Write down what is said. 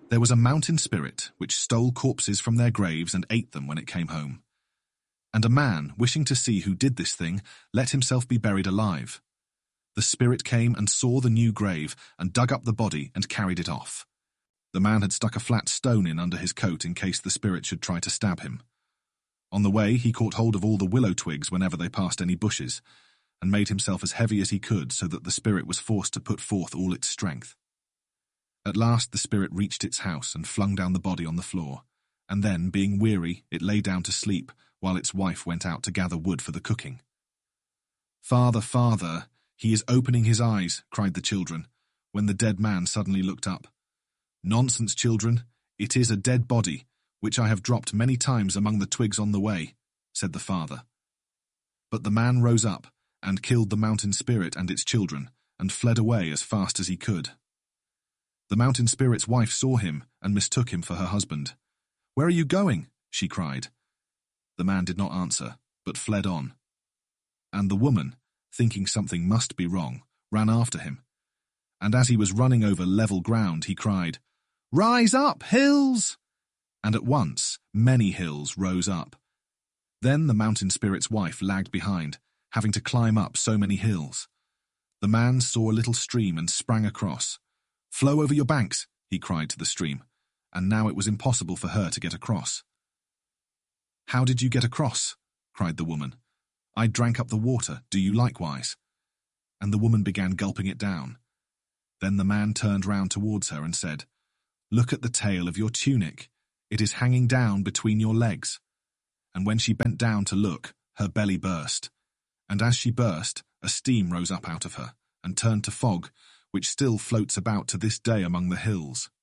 There was a mountain spirit which stole corpses from their graves and ate them when it came home. And a man, wishing to see who did this thing, let himself be buried alive. The spirit came and saw the new grave and dug up the body and carried it off. The man had stuck a flat stone in under his coat in case the spirit should try to stab him. On the way, he caught hold of all the willow twigs whenever they passed any bushes, and made himself as heavy as he could so that the spirit was forced to put forth all its strength. At last the spirit reached its house and flung down the body on the floor, and then, being weary, it lay down to sleep while its wife went out to gather wood for the cooking. "Father, father, he is opening his eyes," cried the children, when the dead man suddenly looked up. "Nonsense, children, it is a dead body, which I have dropped many times among the twigs on the way," said the father. But the man rose up and killed the mountain spirit and its children, and fled away as fast as he could. The mountain spirit's wife saw him and mistook him for her husband. "Where are you going?" she cried. The man did not answer, but fled on. And the woman, thinking something must be wrong, ran after him. And as he was running over level ground, he cried, "Rise up, hills!" And at once many hills rose up. Then the mountain spirit's wife lagged behind, having to climb up so many hills. The man saw a little stream and sprang across. "Flow over your banks," he cried to the stream, and now it was impossible for her to get across. "How did you get across?" cried the woman. "I drank up the water, do you likewise?" And the woman began gulping it down. Then the man turned round towards her and said, "Look at the tail of your tunic. It is hanging down between your legs." And when she bent down to look, her belly burst. And as she burst, a steam rose up out of her, and turned to fog, which still floats about to this day among the hills.